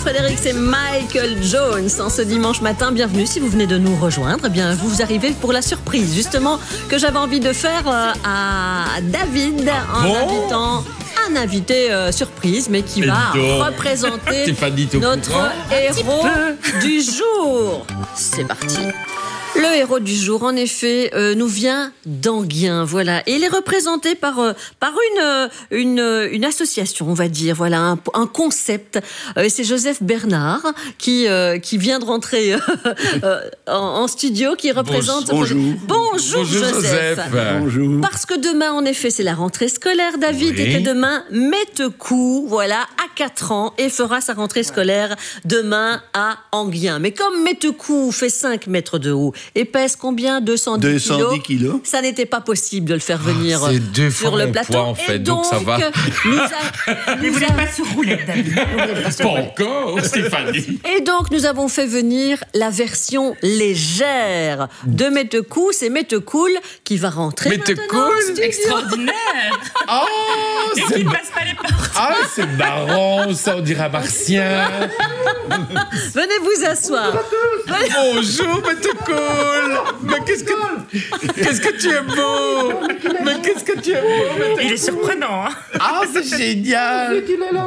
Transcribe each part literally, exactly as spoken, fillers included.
Frédéric, c'est Michael Jones. En ce dimanche matin, bienvenue. Si vous venez de nous rejoindre, eh bien, vous arrivez pour la surprise, justement, que j'avais envie de faire euh, à David en bon invitant un invité euh, surprise, mais qui va donc. représenter Stéphanie, notre héros du jour. C'est parti. Le héros du jour, en effet, euh, nous vient d'Enghien, voilà. Et il est représenté par euh, par une une une association, on va dire, voilà, un, un concept. Euh, c'est Joseph Bernard qui euh, qui vient de rentrer euh, euh, en, en studio, qui représente. Bonjour. Bonjour, Bonjour, Joseph. Joseph. Bonjour. Parce que demain, en effet, c'est la rentrée scolaire, David, Oui. et que demain, Mettecou, voilà, a quatre ans et fera sa rentrée scolaire demain à Enghien. Mais comme Mettecou fait cinq mètres de haut et pèse combien? deux cent dix deux cent dix kilos. Ça n'était pas possible de le faire venir Ah, c'est deux fois sur le mon plateau. poids, en fait, et donc donc, ça va. Nous a, Mais nous vous a- n'êtes pas sur roulette, David. Pas encore, Stéphanie. Et donc, nous avons fait venir la version légère de Mettecou. C'est Mettecool qui va rentrer Mettecou, maintenant au studio. Extraordinaire. Oh, Et c'est qui ma- passe pas les portes. ah, c'est marrant, ça, on dirait un martien. Venez vous asseoir. Bonjour, Mettecou. Mais qu'est-ce que... Qu'est-ce que tu es beau. Mais qu'est-ce que tu es beau, Mettecou. Il est surprenant, hein. Ah, c'est génial.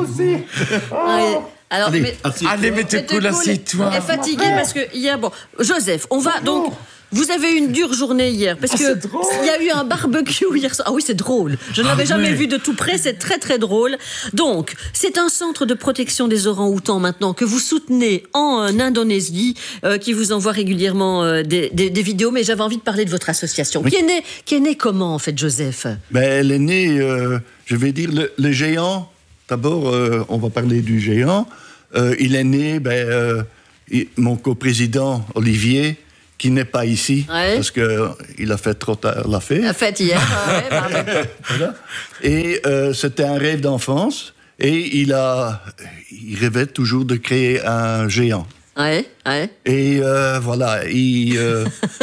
Allez, alors, Allez, mais- assieds-toi. Allez, Mettecou, Mettecou assieds-toi. est fatigué parce que hier, bon, Joseph, on va donc. Vous avez eu une dure journée hier parce que il y a eu un barbecue hier soir. Ah oui, c'est drôle. Je ne Ah l'avais jamais ouais. vu de tout près. C'est très très drôle. Donc, c'est un centre de protection des orang-outans maintenant que vous soutenez en euh, Indonésie, euh, qui vous envoie régulièrement euh, des, des- des vidéos. Mais j'avais envie de parler de votre association, Oui. qui est née, qui est née comment en fait, Joseph? Ben, elle est née, euh, je vais dire, le, le géant. D'abord, euh, on va parler du géant. Euh, il est né, ben, euh, il- mon coprésident Olivier, qui n'est pas ici, Ouais. parce qu'il a fait trop tard la fête. La fête hier. ouais, bah, Voilà. Et euh, c'était un rêve d'enfance. Et il, a, il rêvait toujours de créer un géant. ouais, ouais. Et euh, voilà, il, euh,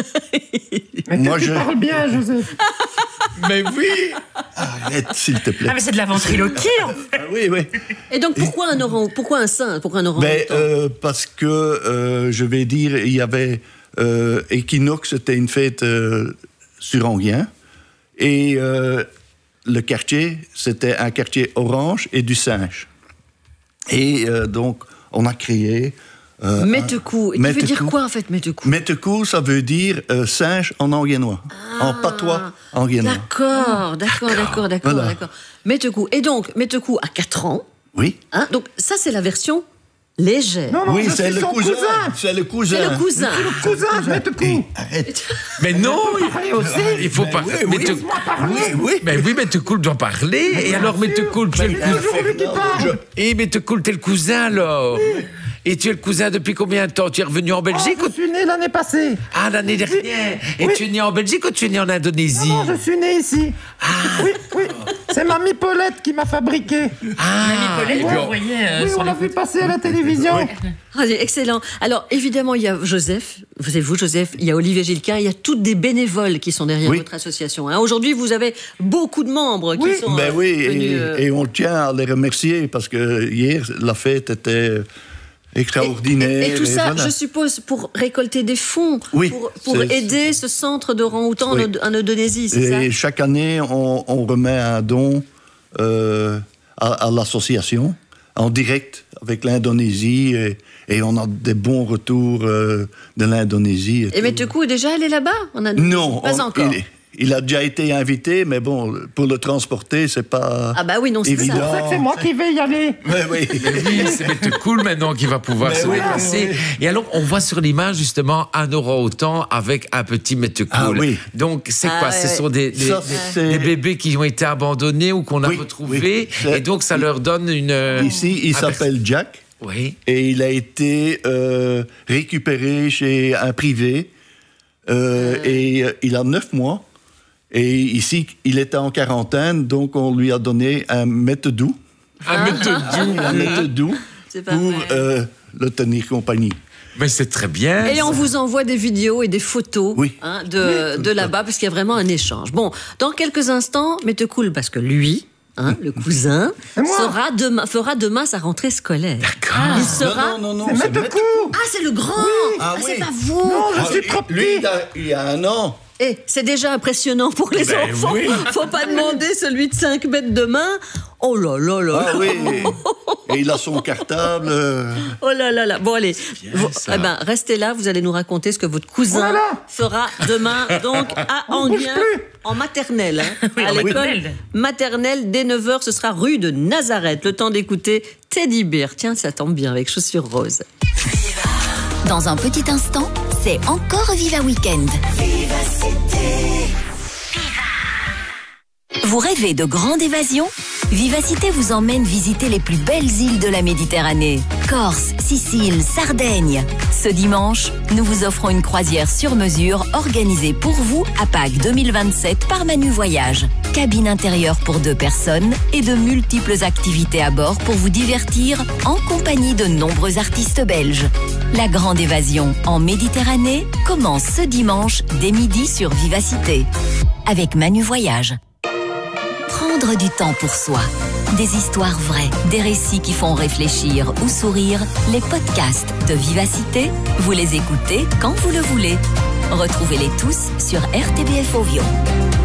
moi je... Parle bien, Joseph. Mais oui. Arrête, s'il te plaît. Ah, mais c'est de la ventriloquie, en fait. Ah oui, oui. Et donc pourquoi un orang, pourquoi un saint, pourquoi un orang Ben, euh, parce que, euh, je vais dire, il y avait... Euh, Equinox, c'était une fête euh, sur Enghien. Et euh, le quartier, c'était un quartier orange et du singe. Et euh, donc, on a créé... Euh, Mettecou. Et qui veut dire quoi en fait, Mettecou? Mettecou, ça veut dire euh, singe en anguiennois, en patois anguiennois. D'accord, d'accord, d'accord, d'accord, Voilà. d'accord. Mettecou. Et donc, Mettecou a quatre ans. Oui. Hein, donc, ça, c'est la version légère. Non, non, Oui, je c'est suis le son cousin. cousin. C'est le cousin. C'est le cousin. Le cousin de Mettecou. Arrête. Mais non, Parlez aussi. il faut pas... oui, oui. Mettecou- Laisse-moi parler. Oui, oui. Mais oui, Mettecou doit parler. Et alors, Mettecou, tu es le C'est cousin. aujourd'hui qui parle. Et Mettecou, t'es le cousin, alors. Et tu es le cousin depuis combien de temps? Tu es revenu en Belgique Oh, ou... je suis né l'année passée. Ah, l'année dernière. Et Oui. tu es né en Belgique ou tu es né en Indonésie? Non, je suis né ici. Ah. Oui, oui. C'est Mamie Paulette qui m'a fabriqué. Ah, Mamie Paulette, et vous puis on- le voyez euh, Oui, sur on les l'a vu photos. passer à la télévision. Ah, c'est excellent. Alors, évidemment, il y a Joseph. Vous savez, vous, Joseph, il y a Olivier Gilquin, il y a toutes des bénévoles qui sont derrière Oui. votre association. hein. Aujourd'hui, vous avez beaucoup de membres qui Oui. sont Ben euh, oui, venus, et, euh, et on tient à les remercier parce que hier, la fête était extraordinaire. Et, et tout ça, voilà. je suppose, pour récolter des fonds, Oui, pour, pour c'est- aider ce centre d'orang-outans en, Oui. en Indonésie, c'est ça? Et chaque année, on, on remet un don euh, à, à l'association en direct avec l'Indonésie et, et on a des bons retours euh, de l'Indonésie. Et tout. Mettecou est déjà allé là-bas en Indonésie? Non, Pas on- encore. Il, il a déjà été invité, mais bon, pour le transporter, c'est pas Ah bah oui, non, c'est évident. ça. C'est pour ça que c'est moi qui vais y aller. Ouais, oui. Oui, c'est Mettecou maintenant qui va pouvoir Mais se oui, déplacer. oui, Et alors, on voit sur l'image justement un orang-outan avec un petit Mettecou. Ah oui. Donc, c'est Ah quoi? ouais, Ce ouais. sont des, des, Ça, c'est- des bébés qui ont été abandonnés ou qu'on a Oui, retrouvés. oui. Et donc, ça leur donne une... euh, Ici, il un s'appelle Jack. Oui. Et il a été euh, récupéré chez un privé. Euh, et euh, il a neuf mois. Et ici, il était en quarantaine, donc on lui a donné un méthadou. Un Mettecou. Un méthadou C'est pas pour vrai. euh, le tenir compagnie. Mais c'est très bien. Et on ça. vous envoie des vidéos et des photos Oui. hein, de, de là-bas, parce qu'il y a vraiment un échange. Bon, dans quelques instants, Mettecou, parce que lui, hein, le cousin, Et moi sera demain, fera demain sa rentrée scolaire. D'accord. Il sera... Non, non, non, non, C'est c'est Maître Maître Cour. Ah, c'est le grand Ah Ah, oui. c'est pas vous Non, je Ah, suis trop lui, petit. il a, il a un an. Eh, c'est déjà impressionnant pour les Ben enfants. oui. Faut pas demander celui de cinq mètres demain. Oh là là là Ah là. oui. Et il a son cartable. euh, Oh là là là. Bon, allez. Vous- ça. eh ben, restez là, vous allez nous raconter ce que votre cousin Voilà. fera demain, donc, à On bouge Enghien, plus. en maternelle. hein. Oui, à en l'école maternelle. maternelle, dès neuf heures, ce sera rue de Nazareth. Le temps d'écouter Teddy Bear. Tiens, ça tombe bien, avec chaussures roses. Dans un petit instant, c'est encore Viva Weekend. Vous rêvez de grande évasion? Vivacité vous emmène visiter les plus belles îles de la Méditerranée. Corse, Sicile, Sardaigne. Ce dimanche, nous vous offrons une croisière sur mesure organisée pour vous à Pâques deux mille vingt-sept par Manu Voyage. Cabine intérieure pour deux personnes et de multiples activités à bord pour vous divertir en compagnie de nombreux artistes belges. La grande évasion en Méditerranée commence ce dimanche dès midi sur Vivacité. Avec Manu Voyage. Prendre du temps pour soi. Des histoires vraies, des récits qui font réfléchir ou sourire. Les podcasts de Vivacité, vous les écoutez quand vous le voulez. Retrouvez-les tous sur R T B F Ovio.